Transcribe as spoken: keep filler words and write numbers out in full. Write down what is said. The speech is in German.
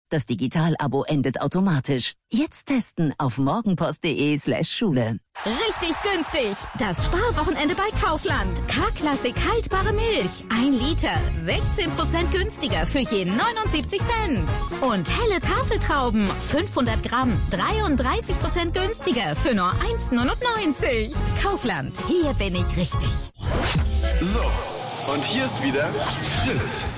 Das Digital-Abo endet automatisch. Jetzt testen auf morgenpost.de slash Schule. Richtig günstig. Das Sparwochenende bei Kaufland. K-Klassik haltbare Milch. Ein Liter. sechzehn Prozent günstiger für je neunundsiebzig Cent. Und helle Tafeltrauben. fünfhundert Gramm. dreiunddreißig Prozent günstiger für nur eins neunundneunzig. Kaufland. Hier bin ich richtig. So, und hier ist wieder Fritz.